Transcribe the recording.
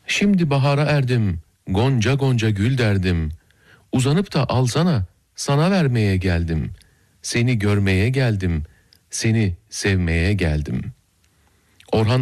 Şimdi bahara erdim, gonca gonca gül derdim. Uzanıp da alsana, sana vermeye geldim. Seni görmeye geldim, seni sevmeye geldim. Orhan